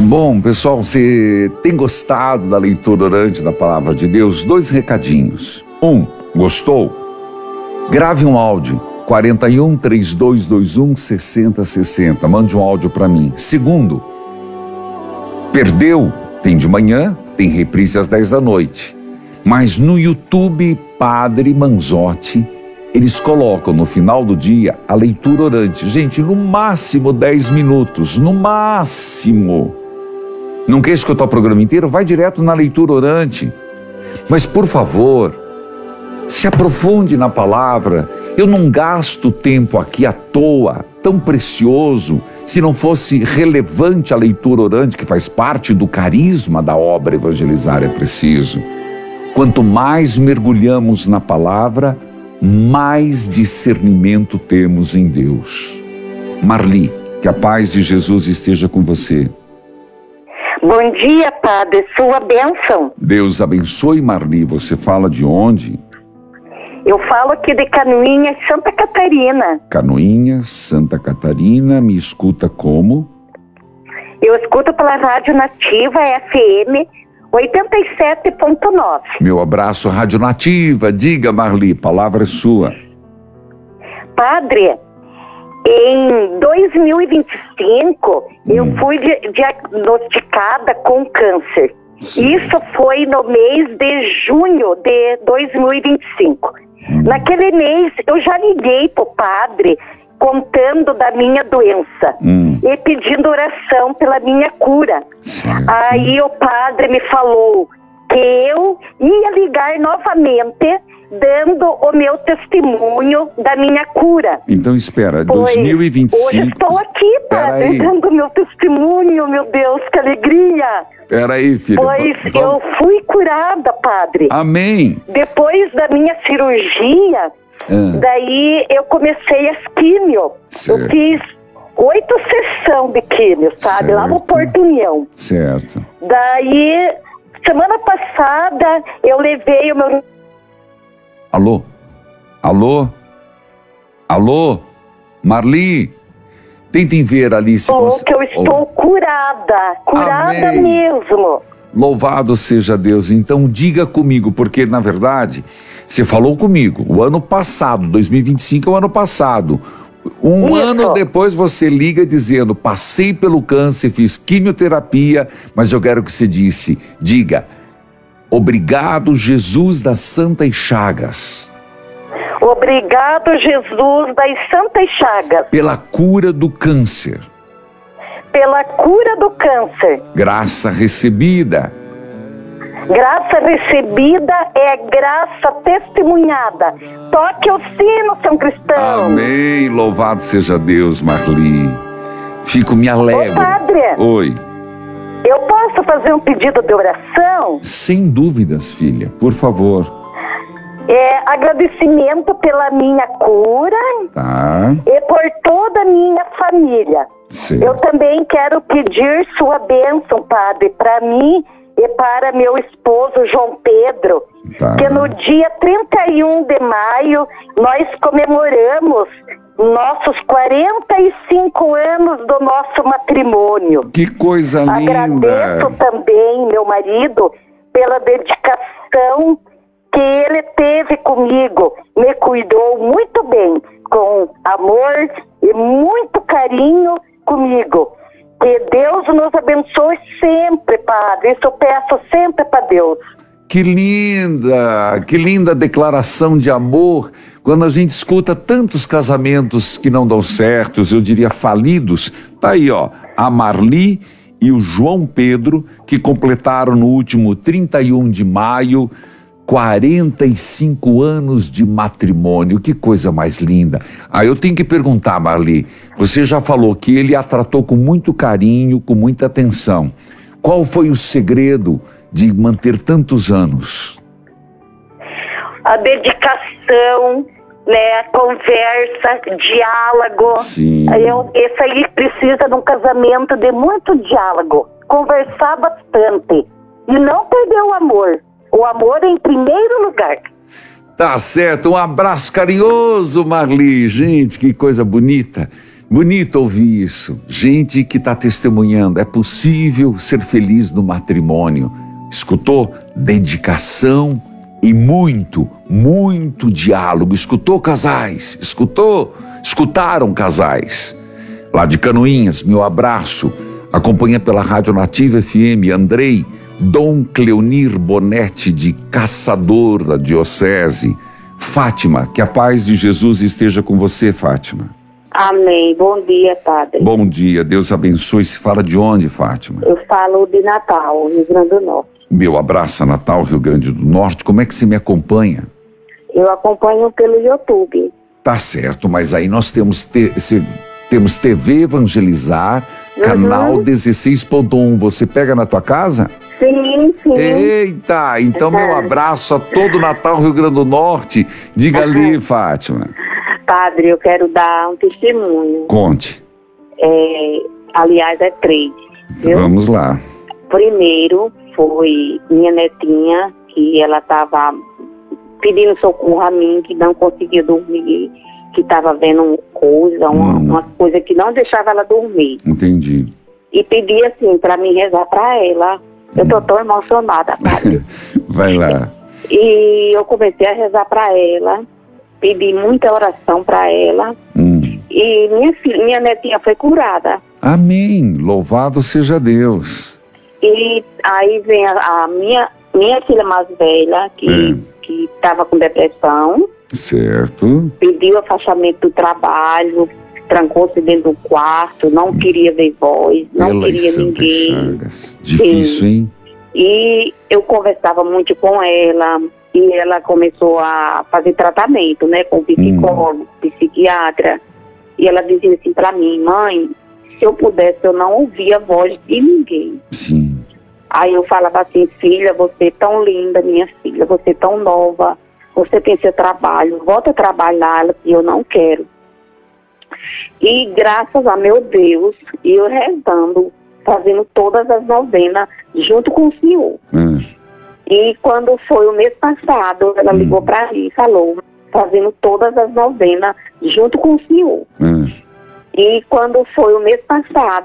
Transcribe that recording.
Bom, pessoal, você tem gostado da leitura orante da Palavra de Deus? 2 recadinhos. 1, gostou? Grave um áudio, 41-3221-6060. Mande um áudio para mim. 2, perdeu? Tem de manhã, tem reprise às 10 da noite. Mas no YouTube, Padre Manzotti, eles colocam no final do dia a leitura orante. Gente, no máximo 10 minutos, no máximo. Não quer escutar o programa inteiro? Vai direto na leitura orante. Mas, por favor, se aprofunde na palavra. Eu não gasto tempo aqui à toa, tão precioso, se não fosse relevante a leitura orante, que faz parte do carisma da obra Evangelizar é Preciso. Quanto mais mergulhamos na palavra, mais discernimento temos em Deus. Marli, que a paz de Jesus esteja com você. Bom dia, Padre, sua bênção. Deus abençoe, Marli. Você fala de onde? Eu falo aqui de Canoinhas, Santa Catarina. Canoinhas, Santa Catarina. Me escuta como? Eu escuto pela Rádio Nativa FM 87.9. Meu abraço, Rádio Nativa. Diga, Marli, palavra é sua. Padre, em 2025, eu fui diagnosticada com câncer. Sim. Isso foi no mês de junho de 2025. Naquele mês, eu já liguei pro padre contando da minha doença e pedindo oração pela minha cura. Certo. Aí o padre me falou que eu ia ligar novamente dando o meu testemunho da minha cura. Então espera, Pois, 2025... hoje estou aqui, padre, dando meu testemunho, meu Deus, que alegria. Peraí, filho. Pois eu fui curada, padre. Amém. Depois da minha cirurgia, daí eu comecei as químio. Certo. Eu fiz 8 sessões de químio, sabe? Lá no Certo. Porto União. Certo. Daí, semana passada, eu levei o meu... Alô? Alô? Alô? Marli? Tentem ver ali se que eu estou curada Amém. mesmo. Louvado seja Deus. Então diga comigo, porque na verdade você falou comigo o ano passado, 2025 é o ano passado. Um Isso. ano depois você liga dizendo: passei pelo câncer, fiz quimioterapia, mas eu quero que você diga: obrigado, Jesus das Santas Chagas. Obrigado, Jesus das Santas Chagas, Pela cura do câncer. pela cura do câncer. Graça recebida. Graça recebida é graça testemunhada. Toque o sino, São Cristão. Amém. Louvado seja Deus, Marli. Fico me alegre. Ô, padre, Oi. eu posso fazer um pedido de oração? Sem dúvidas, filha. Por favor. Agradecimento pela minha cura Tá. e por toda a minha família. Certo. Eu também quero pedir sua bênção, padre, para mim e para meu esposo João Pedro, Tá. que no dia 31 de maio nós comemoramos nossos 45 anos do nosso matrimônio. Que coisa linda. Agradeço também meu marido pela dedicação que ele teve comigo, me cuidou muito bem, com amor e muito carinho comigo. Que Deus nos abençoe sempre, padre. Isso eu peço sempre para Deus. Que linda declaração de amor. Quando a gente escuta tantos casamentos que não dão certos, eu diria falidos, tá aí, ó, a Marli e o João Pedro, que completaram no último 31 de maio 45 anos de matrimônio. Que coisa mais linda. Eu tenho que perguntar, Marli, você já falou que ele a tratou com muito carinho, com muita atenção. Qual foi o segredo de manter tantos anos? A dedicação, né, a conversa, diálogo. Sim. Esse aí precisa de um casamento de muito diálogo. Conversar bastante. E não perder o amor. O amor em primeiro lugar. Tá certo, um abraço carinhoso, Marli. Gente, que coisa bonita. Bonito ouvir isso. Gente que está testemunhando. É possível ser feliz no matrimônio. Escutou? Dedicação e muito, muito diálogo. Escutou, casais? Escutou? Escutaram, casais? Lá de Canoinhas, meu abraço. Acompanha pela Rádio Nativa FM, Andrei, Dom Cleonir Bonetti, de Caçador, da Diocese. Fátima, que a paz de Jesus esteja com você, Fátima. Amém. Bom dia, padre. Bom dia, Deus abençoe. Se fala de onde, Fátima? Eu falo de Natal, Rio Grande do Norte. Meu abraço a Natal, Rio Grande do Norte. Como é que você me acompanha? Eu acompanho pelo YouTube. Tá certo, mas aí nós temos TV Evangelizar, canal 16.1. Você pega na tua casa? Sim, sim. Eita, então meu abraço a todo Natal, Rio Grande do Norte. Diga ali, Fátima. Padre, eu quero dar um testemunho. Conte. Aliás, é 3. Viu? Vamos lá. Primeiro foi minha netinha, que ela estava pedindo socorro a mim, que não conseguia dormir, que estava vendo uma coisa que não deixava ela dormir. Entendi. E pedi assim, para mim rezar para ela. Eu tô tão emocionada, padre. Vai lá. E eu comecei a rezar para ela, pedi muita oração para ela. E minha netinha foi curada. Amém. Louvado seja Deus. E aí vem a minha filha mais velha, que estava com depressão. Certo. Pediu afastamento do trabalho, trancou-se dentro do quarto, não queria ver voz, não queria ninguém. Chagas. Difícil, hein? E eu conversava muito com ela, e ela começou a fazer tratamento, né, com psicólogo, psiquiatra. E ela dizia assim para mim: mãe, se eu pudesse, eu não ouvia a voz de ninguém. Sim. Aí eu falava assim: filha, você é tão linda, minha filha, você é tão nova, você tem seu trabalho, volta a trabalhar, que eu não quero. E graças a meu Deus, eu rezando, fazendo todas as novenas junto com o senhor. E quando foi o mês passado, ela ligou para mim e falou, fazendo todas as novenas junto com o senhor. E quando foi o mês passado,